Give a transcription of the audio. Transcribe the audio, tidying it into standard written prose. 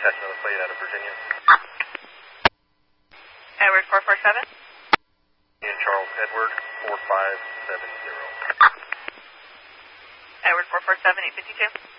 catch another plate out of Virginia. Edward 447. Ian Charles Edward 4570. Edward 447, 852.